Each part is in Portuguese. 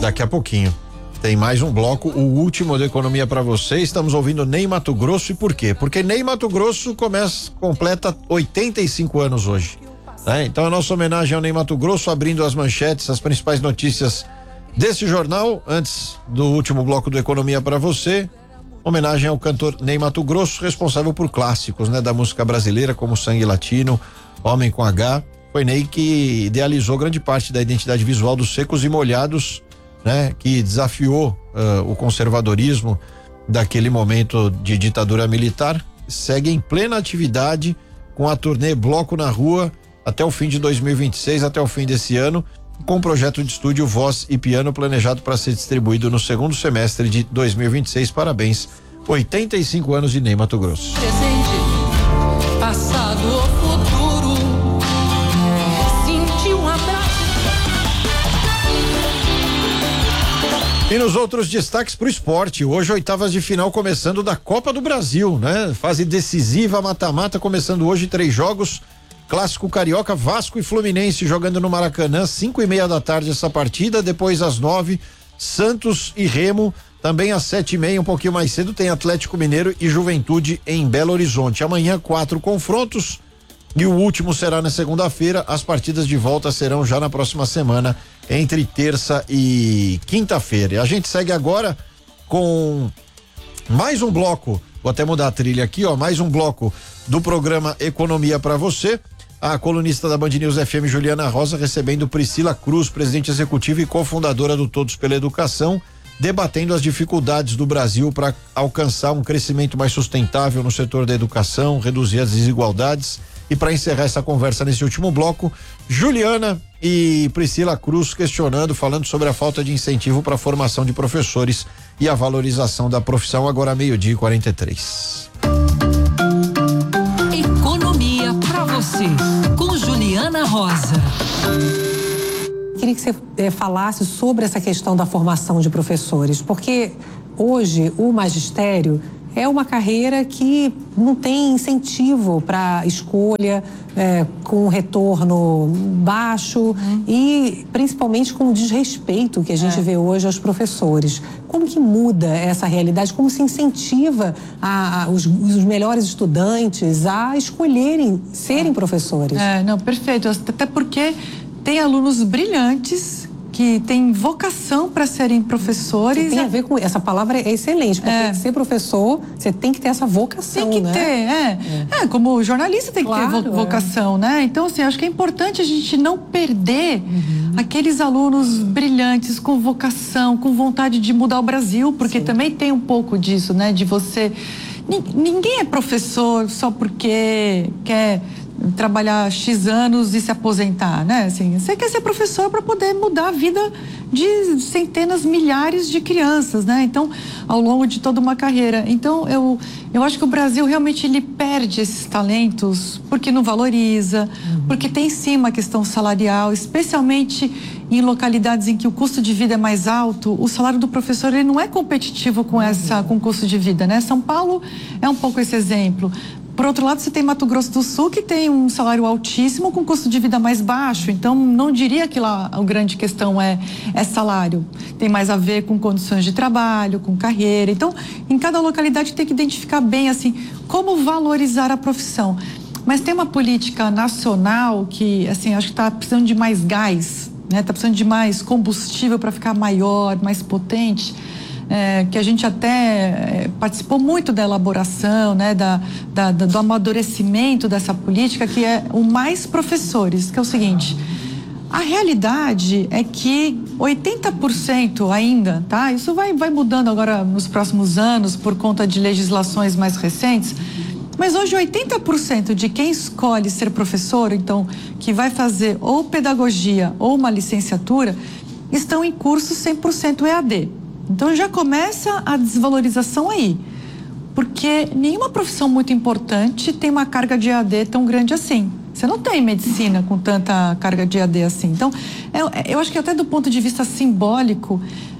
daqui a pouquinho. Tem mais um bloco, o último da Economia para você. Estamos ouvindo Ney Matogrosso. E por quê? Porque Ney Matogrosso completa 85 anos hoje. Então a nossa homenagem ao Ney Matogrosso, abrindo as manchetes, as principais notícias desse jornal, antes do último bloco do Economia para você. Homenagem ao cantor Ney Matogrosso, responsável por clássicos, da música brasileira, como Sangue Latino, Homem com H. Foi Ney que idealizou grande parte da identidade visual dos Secos e Molhados, que desafiou o conservadorismo daquele momento de ditadura militar. Segue em plena atividade com a turnê Bloco na Rua até o fim de 2026, até o fim desse ano, com o projeto de estúdio Voz e Piano planejado para ser distribuído no segundo semestre de 2026. Parabéns, 85 anos de Ney Matogrosso. Presente, passado ou futuro, senti um abraço. E nos outros destaques pro esporte, hoje oitavas de final começando da Copa do Brasil, Fase decisiva, mata-mata, começando hoje 3 jogos. Clássico Carioca, Vasco e Fluminense jogando no Maracanã, 5:30 da tarde essa partida. Depois às 9, Santos e Remo. Também às 7:30, um pouquinho mais cedo, tem Atlético Mineiro e Juventude em Belo Horizonte. Amanhã 4 confrontos e o último será na segunda-feira. As partidas de volta serão já na próxima semana, entre terça e quinta-feira. E a gente segue agora com mais um bloco. Vou até mudar a trilha aqui, mais um bloco do programa Economia para você. A colunista da Band News FM, Juliana Rosa, recebendo Priscila Cruz, presidente executiva e cofundadora do Todos pela Educação, debatendo as dificuldades do Brasil para alcançar um crescimento mais sustentável no setor da educação, reduzir as desigualdades. E para encerrar essa conversa nesse último bloco, Juliana e Priscila Cruz falando sobre a falta de incentivo para a formação de professores e a valorização da profissão. Agora 12:43. Economia para você, com Juliana Rosa. Queria que você falasse sobre essa questão da formação de professores, porque hoje o magistério é uma carreira que não tem incentivo para escolha, com retorno baixo e principalmente com o desrespeito que a gente vê hoje aos professores. Como que muda essa realidade? Como se incentiva os melhores estudantes a escolherem serem professores? Não, perfeito. Até porque tem alunos brilhantes que têm vocação para serem professores. Que tem a ver com essa palavra, é excelente, porque ser professor, você tem que ter essa vocação, tem que ter, como jornalista tem que ter vocação, Então, assim, acho que é importante a gente não perder aqueles alunos brilhantes com vocação, com vontade de mudar o Brasil, porque também tem um pouco disso, de você... Ninguém é professor só porque quer trabalhar X anos e se aposentar, Assim, você quer ser professor para poder mudar a vida de centenas, milhares de crianças, Então, ao longo de toda uma carreira. Então, eu acho que o Brasil realmente ele perde esses talentos porque não valoriza, porque tem sim uma questão salarial, especialmente em localidades em que o custo de vida é mais alto. O salário do professor ele não é competitivo com o custo de vida, São Paulo é um pouco esse exemplo. Por outro lado, você tem Mato Grosso do Sul, que tem um salário altíssimo com custo de vida mais baixo. Então, não diria que lá a grande questão é salário. Tem mais a ver com condições de trabalho, com carreira. Então, em cada localidade tem que identificar bem, assim, como valorizar a profissão. Mas tem uma política nacional que, assim, acho que está precisando de mais gás, Está precisando de mais combustível para ficar maior, mais potente. Que a gente até participou muito da elaboração, do amadurecimento dessa política, que é o Mais Professores, que é o seguinte: a realidade é que 80% ainda, isso vai mudando agora nos próximos anos por conta de legislações mais recentes, mas hoje 80% de quem escolhe ser professor, então, que vai fazer ou pedagogia ou uma licenciatura, estão em cursos 100% EAD. Então já começa a desvalorização aí, porque nenhuma profissão muito importante tem uma carga de EAD tão grande assim. Você não tem medicina com tanta carga de EAD assim. Então, eu acho que até do ponto de vista simbólico,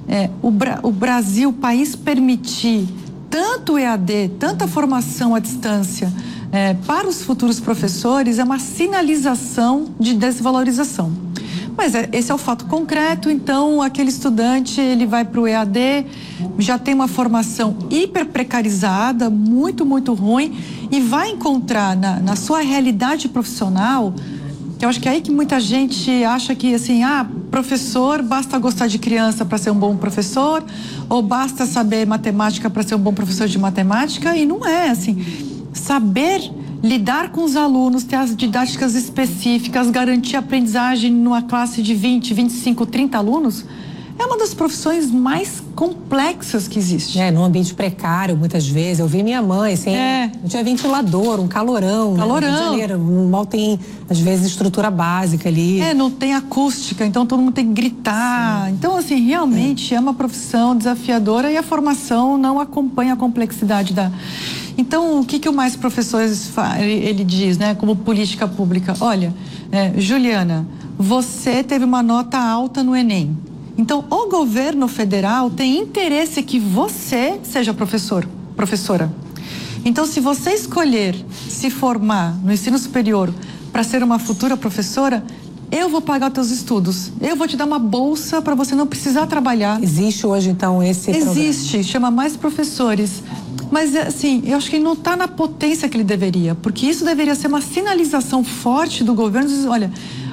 o Brasil, o país, permitir tanto EAD, tanta formação à distância para os futuros professores é uma sinalização de desvalorização. Mas esse é o fato concreto, então aquele estudante, ele vai para o EAD, já tem uma formação hiper precarizada, muito, muito ruim, e vai encontrar na sua realidade profissional, que eu acho que é aí que muita gente acha que, assim, professor, basta gostar de criança para ser um bom professor, ou basta saber matemática para ser um bom professor de matemática, e não é, assim, saber lidar com os alunos, ter as didáticas específicas, garantir a aprendizagem numa classe de 20, 25, 30 alunos, é uma das profissões mais complexas que existe. Num ambiente precário, muitas vezes. Eu vi minha mãe, assim, não tinha ventilador, um calorão. Calorão. Né? Rio de Janeiro, mal tem, às vezes, estrutura básica ali. Não tem acústica, então todo mundo tem que gritar. Sim. Então, assim, realmente é uma profissão desafiadora e a formação não acompanha a complexidade da... Então, o que o Mais Professores ele diz, né, como política pública? Olha, Juliana, você teve uma nota alta no Enem. Então, o governo federal tem interesse que você seja professora. Então, se você escolher se formar no ensino superior para ser uma futura professora, eu vou pagar os teus estudos. Eu vou te dar uma bolsa para você não precisar trabalhar. Existe hoje, então, esse programa? Existe, chama Mais Professores. Mas, assim, eu acho que ele não está na potência que ele deveria, porque isso deveria ser uma sinalização forte do governo. Diz, olha,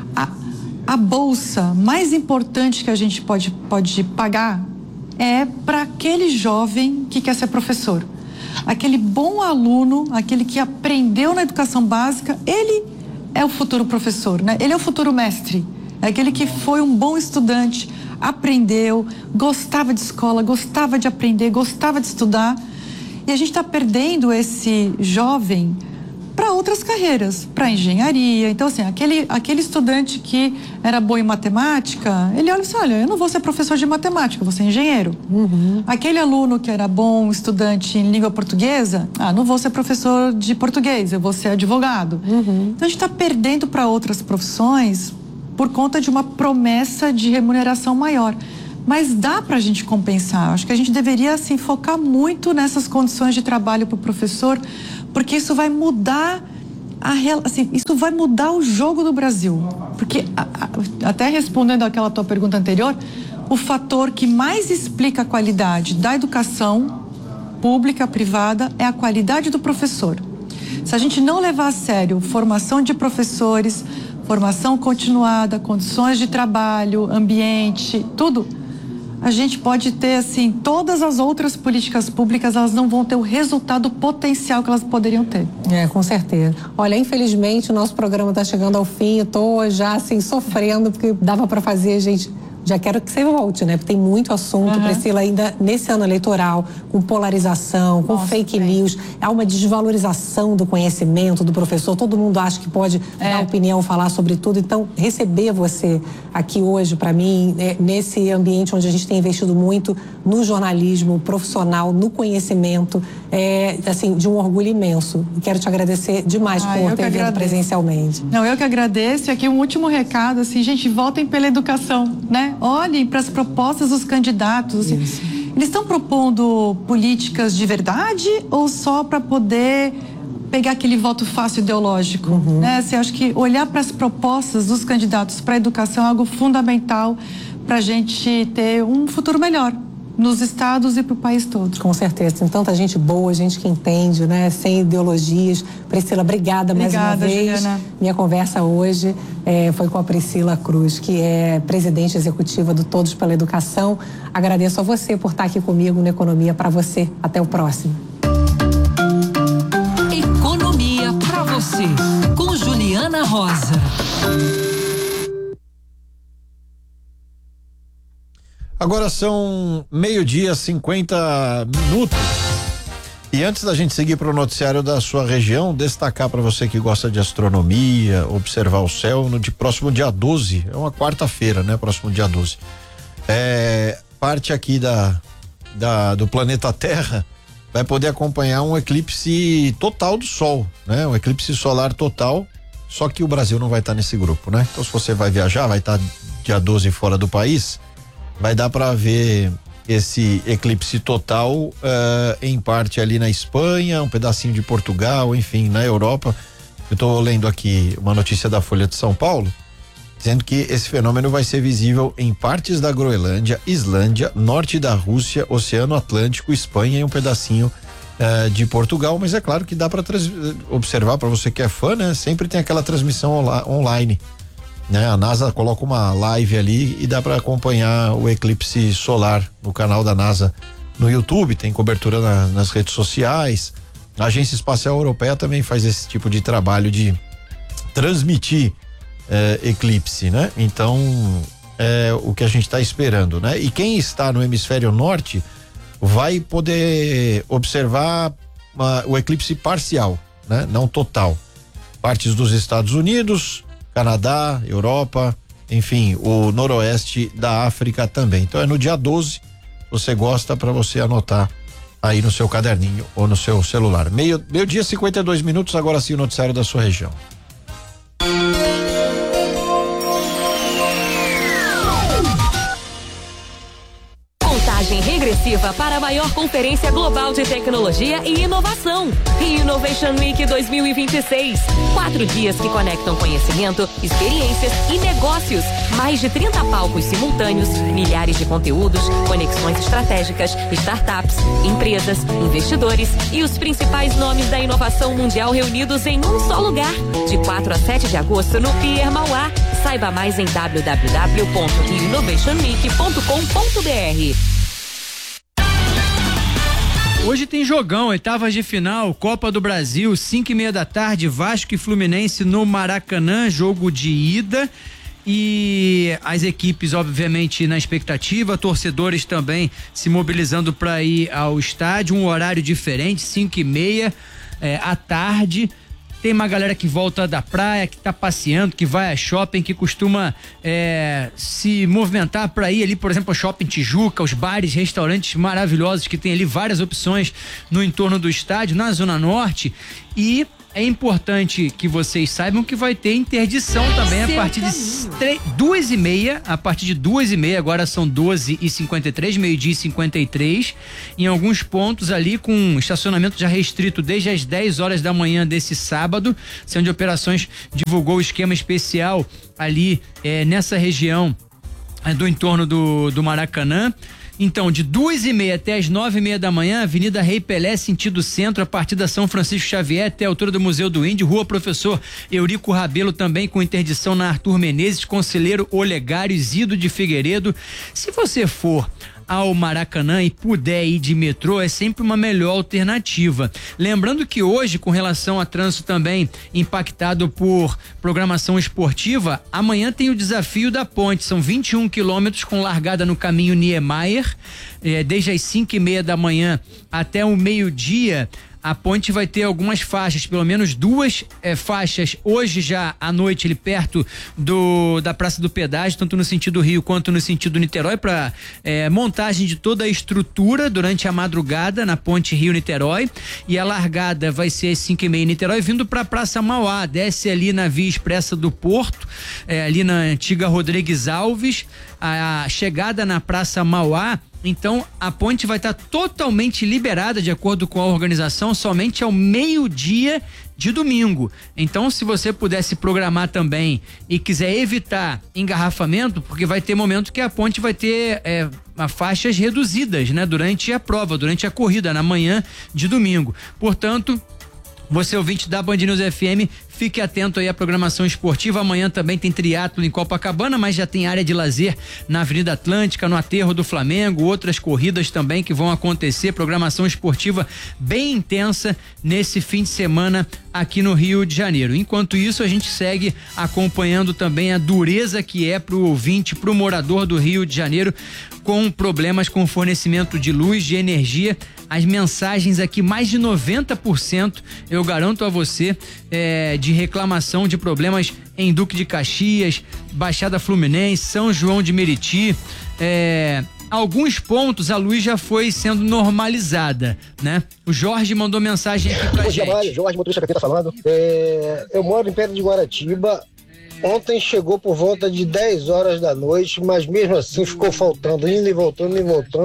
a bolsa mais importante que a gente pode pagar é para aquele jovem que quer ser professor. Aquele bom aluno, aquele que aprendeu na educação básica, ele é o futuro professor, né? Ele é o futuro mestre. É aquele que foi um bom estudante, aprendeu, gostava de escola, gostava de aprender, gostava de estudar. E a gente está perdendo esse jovem para outras carreiras, para engenharia. Então, assim, aquele estudante que era bom em matemática, ele olha assim, olha, eu não vou ser professor de matemática, eu vou ser engenheiro. Uhum. Aquele aluno que era bom estudante em língua portuguesa, não vou ser professor de português, eu vou ser advogado. Uhum. Então, a gente está perdendo para outras profissões por conta de uma promessa de remuneração maior. Mas dá para a gente compensar. Acho que a gente deveria, assim, focar muito nessas condições de trabalho para o professor, porque isso vai mudar isso vai mudar o jogo do Brasil. Porque, até respondendo àquela tua pergunta anterior, o fator que mais explica a qualidade da educação pública, privada, é a qualidade do professor. Se a gente não levar a sério formação de professores, formação continuada, condições de trabalho, ambiente, tudo, a gente pode ter, assim, todas as outras políticas públicas, elas não vão ter o resultado potencial que elas poderiam ter. Com certeza. Olha, infelizmente o nosso programa está chegando ao fim, eu tô já, assim, sofrendo, porque dava para fazer, gente... Já quero que você volte, né? Porque tem muito assunto, Priscila, ainda nesse ano eleitoral, com polarização, com fake news, há uma desvalorização do conhecimento do professor, todo mundo acha que pode dar opinião, falar sobre tudo. Então, receber você aqui hoje, para mim, nesse ambiente onde a gente tem investido muito no jornalismo profissional, no conhecimento, assim, de um orgulho imenso. Quero te agradecer demais por ter vindo presencialmente. Não, eu que agradeço. E aqui um último recado, assim, gente, votem pela educação, né? Olhem para as propostas dos candidatos. Assim, eles estão propondo políticas de verdade ou só para poder pegar aquele voto fácil ideológico? Né? Assim, acho que olhar para as propostas dos candidatos para a educação é algo fundamental para a gente ter um futuro melhor nos estados e para o país todo. Com certeza, tem tanta gente boa, gente que entende, né? Sem ideologias. Priscila, obrigada mais uma vez. Juliana. Minha conversa hoje foi com a Priscila Cruz, que é presidente executiva do Todos pela Educação. Agradeço a você por estar aqui comigo no Economia para você. Até o próximo. Economia para você, com Juliana Rosa. Agora são 12:50. E antes da gente seguir para o noticiário da sua região, destacar para você que gosta de astronomia, observar o céu, no próximo dia 12, é uma quarta-feira, né? Próximo dia 12. Parte aqui do planeta Terra vai poder acompanhar um eclipse total do Sol, né? Um eclipse solar total, só que o Brasil não vai estar nesse grupo, né? Então, se você vai viajar, vai estar dia 12 fora do país, vai dar para ver esse eclipse total em parte ali na Espanha, um pedacinho de Portugal, enfim, na Europa. Eu estou lendo aqui uma notícia da Folha de São Paulo dizendo que esse fenômeno vai ser visível em partes da Groenlândia, Islândia, norte da Rússia, Oceano Atlântico, Espanha e um pedacinho de Portugal, mas é claro que dá para observar, para você que é fã, né? Sempre tem aquela transmissão online, né? A NASA coloca uma live ali e dá para acompanhar o eclipse solar no canal da NASA no YouTube, tem cobertura nas redes sociais. A Agência Espacial Europeia também faz esse tipo de trabalho de transmitir eclipse, né? Então é o que a gente está esperando, né? E quem está no hemisfério norte vai poder observar o eclipse parcial, né? Não total. Partes dos Estados Unidos, Canadá, Europa, enfim, o noroeste da África também. Então é no dia 12, você gosta, para você anotar aí no seu caderninho ou no seu celular. Meio-dia, 52 minutos, agora sim o noticiário da sua região. Contagem regressiva para a maior conferência global de tecnologia e inovação. Innovation Week 2026. 4 dias que conectam conhecimento, experiências e negócios. Mais de 30 palcos simultâneos, milhares de conteúdos, conexões estratégicas, startups, empresas, investidores e os principais nomes da inovação mundial reunidos em um só lugar. De 4 a 7 de agosto no Pier Mauá. Saiba mais em www.innovationweek.com.br. Hoje tem jogão, oitavas de final, Copa do Brasil, 5:30 da tarde, Vasco e Fluminense no Maracanã, jogo de ida. E as equipes, obviamente, na expectativa, torcedores também se mobilizando para ir ao estádio, um horário diferente, 5:30 à tarde. Tem uma galera que volta da praia, que tá passeando, que vai a shopping, que costuma se movimentar para ir ali, por exemplo, ao Shopping Tijuca, os bares, restaurantes maravilhosos que tem ali várias opções no entorno do estádio, na Zona Norte. E é importante que vocês saibam que vai ter interdição também a partir de 2:30, a partir de 2:30, agora são 12h53, 12h53, em alguns pontos ali com estacionamento já restrito desde as 10 horas da manhã desse sábado. Centro de Operações divulgou o esquema especial ali nessa região do entorno do Maracanã. Então, de 2:30 até as 9:30 da manhã, Avenida Rei Pelé, sentido centro, a partir da São Francisco Xavier até a altura do Museu do Índio, Rua Professor Eurico Rabelo, também com interdição na Arthur Menezes, Conselheiro Olegário, Isidro de Figueiredo. Se você for ao Maracanã e puder ir de metrô, é sempre uma melhor alternativa. Lembrando que hoje, com relação a trânsito também impactado por programação esportiva, amanhã tem o desafio da ponte, são 21 quilômetros com largada no caminho Niemeyer, desde as 5:30 da manhã até o meio-dia. A ponte vai ter algumas faixas, pelo menos 2 faixas hoje já à noite ali perto da Praça do Pedágio, tanto no sentido Rio quanto no sentido Niterói, para montagem de toda a estrutura durante a madrugada na ponte Rio-Niterói. E a largada vai ser às 5:30 em Niterói, vindo para a Praça Mauá, desce ali na Via Expressa do Porto, ali na antiga Rodrigues Alves, a chegada na Praça Mauá. Então, a ponte vai estar totalmente liberada, de acordo com a organização, somente ao meio-dia de domingo. Então, se você puder se programar também e quiser evitar engarrafamento, porque vai ter momento que a ponte vai ter faixas reduzidas, né? Durante a prova, durante a corrida, na manhã de domingo. Portanto, você ouvinte da Band News FM, fique atento aí à programação esportiva. Amanhã também tem triatlo em Copacabana, mas já tem área de lazer na Avenida Atlântica, no Aterro do Flamengo, outras corridas também que vão acontecer, programação esportiva bem intensa nesse fim de semana aqui no Rio de Janeiro. Enquanto isso, a gente segue acompanhando também a dureza que é pro ouvinte, pro morador do Rio de Janeiro, com problemas com fornecimento de luz, de energia. As mensagens aqui, mais de 90%, eu garanto a você, de reclamação de problemas em Duque de Caxias, Baixada Fluminense, São João de Meriti. Alguns pontos a luz já foi sendo normalizada, né? O Jorge mandou mensagem aqui pra gente. Jorge, motorista que tá falando. Eu moro em Pedra de Guaratiba. Ontem chegou por volta de 10 horas da noite, mas mesmo assim ficou faltando, indo e voltando,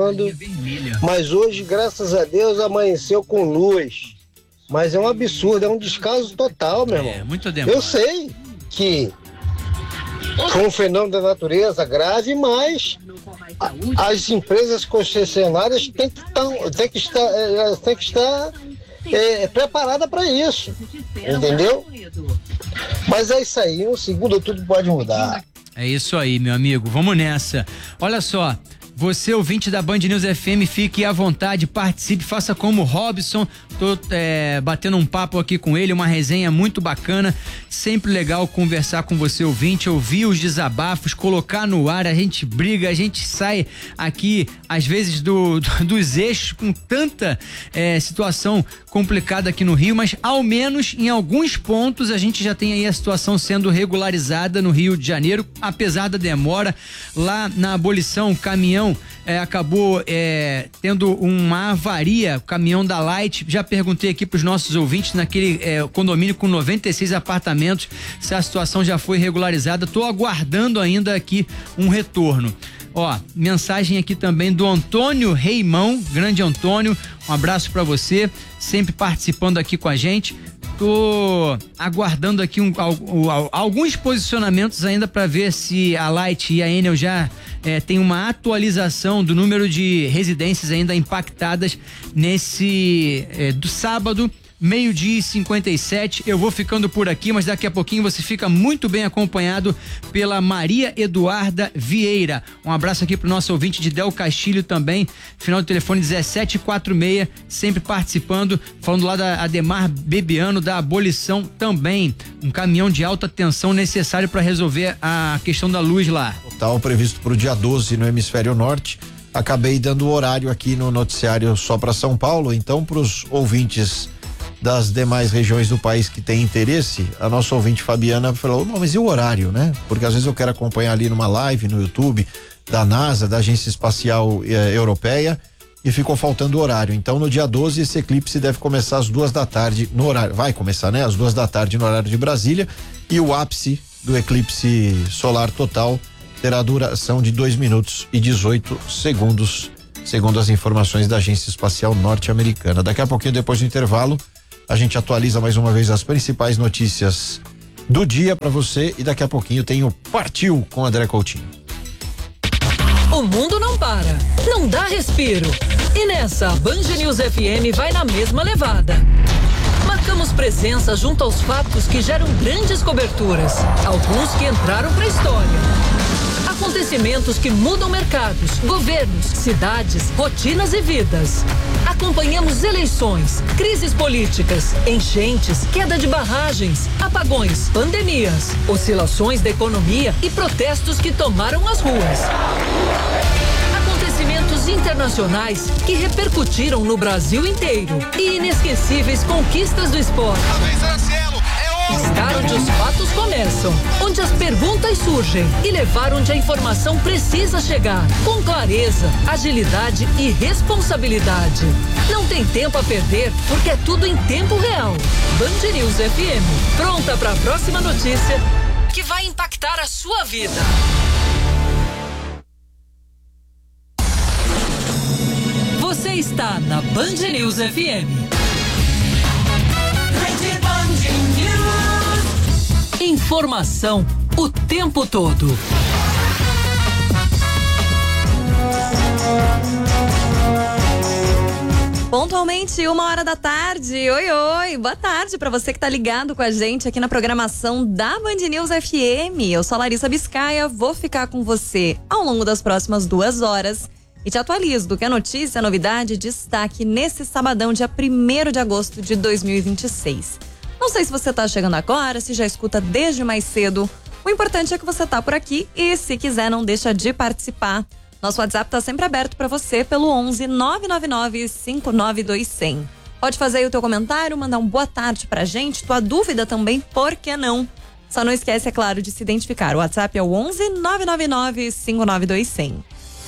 Mas hoje, graças a Deus, amanheceu com luz. Mas é um absurdo, é um descaso total, meu irmão. Muito demorado. Eu sei que Foi um fenômeno da natureza grave, mas as empresas concessionárias têm que estar preparadas para isso, entendeu? Mas é isso aí, um segundo tudo pode mudar. É isso aí, meu amigo, vamos nessa. Olha só, você, ouvinte da Band News FM, fique à vontade, participe, faça como o Robson. Tô batendo um papo aqui com ele, uma resenha muito bacana. Sempre legal conversar com você, ouvinte, ouvir os desabafos, colocar no ar. A gente briga, a gente sai aqui, às vezes, dos eixos, com tanta situação complicada aqui no Rio, mas ao menos em alguns pontos a gente já tem aí a situação sendo regularizada no Rio de Janeiro, apesar da demora. Lá na abolição, o caminhão acabou tendo uma avaria, o caminhão da Light. Já perguntei aqui pros nossos ouvintes, naquele condomínio com 96 apartamentos, se a situação já foi regularizada. Tô aguardando ainda aqui um retorno. Ó, mensagem aqui também do Antônio Reimão, grande Antônio, um abraço pra você, sempre participando aqui com a gente. Tô aguardando aqui alguns posicionamentos ainda para ver se a Light e a Enel já tem uma atualização do número de residências ainda impactadas do sábado, 12h57. Eu vou ficando por aqui, mas daqui a pouquinho você fica muito bem acompanhado pela Maria Eduarda Vieira. Um abraço aqui pro nosso ouvinte de Del Castilho também, final do telefone 1746, sempre participando, falando lá da Ademar Bebiano, da abolição também. Um caminhão de alta tensão necessário para resolver a questão da luz lá. Total previsto pro dia 12 no hemisfério norte. Acabei dando o horário aqui no noticiário só para São Paulo, então pros ouvintes das demais regiões do país que tem interesse, a nossa ouvinte Fabiana falou, não, mas e o horário, né? Porque às vezes eu quero acompanhar ali numa live no YouTube da NASA, da Agência Espacial Europeia, e ficou faltando o horário. Então no dia 12 esse eclipse deve começar às 2h no horário, vai começar, né? Às 2h no horário de Brasília, e o ápice do eclipse solar total terá duração de 2 minutos e 18 segundos, segundo as informações da Agência Espacial Norte-Americana. Daqui a pouquinho, depois do intervalo, a gente atualiza mais uma vez as principais notícias do dia para você, e daqui a pouquinho tem o Partiu com André Coutinho. O mundo não para, não dá respiro. E nessa, a Band News FM vai na mesma levada. Marcamos presença junto aos fatos que geram grandes coberturas, alguns que entraram para a história. Acontecimentos que mudam mercados, governos, cidades, rotinas e vidas. Acompanhamos eleições, crises políticas, enchentes, queda de barragens, apagões, pandemias, oscilações da economia e protestos que tomaram as ruas. Acontecimentos internacionais que repercutiram no Brasil inteiro e inesquecíveis conquistas do esporte. Estar onde os fatos começam, onde as perguntas surgem e levar onde a informação precisa chegar, com clareza, agilidade e responsabilidade. Não tem tempo a perder, porque é tudo em tempo real. Band News FM, pronta para a próxima notícia que vai impactar a sua vida. Você está na Band News FM. Informação o tempo todo. Pontualmente 1h da tarde. Oi, oi, boa tarde para você que tá ligado com a gente aqui na programação da Band News FM. Eu sou a Larissa Biscaia, vou ficar com você ao longo das próximas 2 horas e te atualizo do que é notícia, novidade e destaque nesse sabadão, dia 1º de agosto de 2026. Não sei se você tá chegando agora, se já escuta desde mais cedo. O importante é que você tá por aqui e, se quiser, não deixa de participar. Nosso WhatsApp tá sempre aberto para você pelo 11 999 592 100. Pode fazer aí o teu comentário, mandar um boa tarde pra gente, tua dúvida também, por que não? Só não esquece, é claro, de se identificar. O WhatsApp é o 11 999 592 100.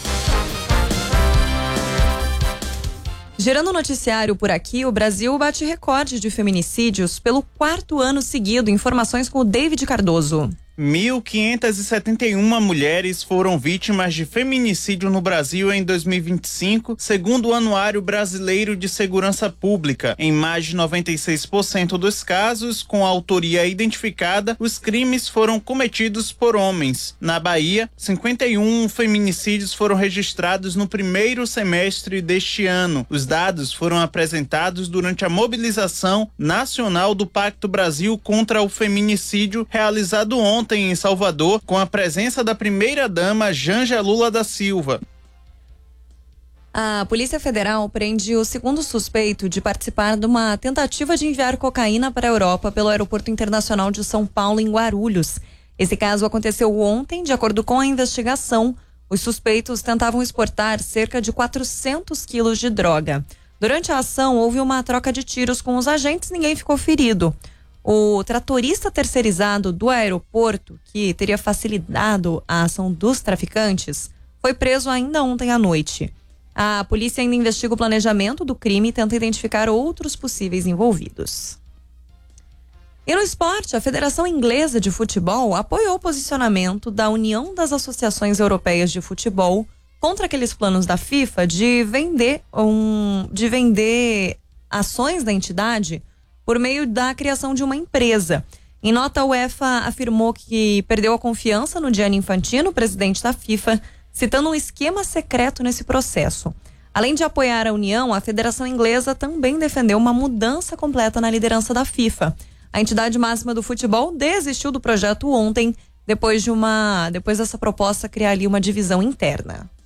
Girando o noticiário por aqui, o Brasil bate recorde de feminicídios pelo 4º ano seguido. Informações com o David Cardoso. 1.571 mulheres foram vítimas de feminicídio no Brasil em 2025, segundo o Anuário Brasileiro de Segurança Pública. Em mais de 96% dos casos, com autoria identificada, os crimes foram cometidos por homens. Na Bahia, 51 feminicídios foram registrados no primeiro semestre deste ano. Os dados foram apresentados durante a mobilização nacional do Pacto Brasil contra o Feminicídio, realizado ontem em Salvador, com a presença da primeira-dama Janja Lula da Silva. A Polícia Federal prende o segundo suspeito de participar de uma tentativa de enviar cocaína para a Europa pelo Aeroporto Internacional de São Paulo, em Guarulhos. Esse caso aconteceu ontem. De acordo com a investigação, os suspeitos tentavam exportar cerca de 400 quilos de droga. Durante a ação, houve uma troca de tiros com os agentes, ninguém ficou ferido. O tratorista terceirizado do aeroporto, que teria facilitado a ação dos traficantes, foi preso ainda ontem à noite. A polícia ainda investiga o planejamento do crime e tenta identificar outros possíveis envolvidos. E no esporte, a Federação Inglesa de Futebol apoiou o posicionamento da União das Associações Europeias de Futebol contra aqueles planos da FIFA de vender ações da entidade por meio da criação de uma empresa. Em nota, a UEFA afirmou que perdeu a confiança no Gianni Infantino, presidente da FIFA, citando um esquema secreto nesse processo. Além de apoiar a União, a Federação Inglesa também defendeu uma mudança completa na liderança da FIFA. A entidade máxima do futebol desistiu do projeto ontem, depois dessa proposta criar ali uma divisão interna.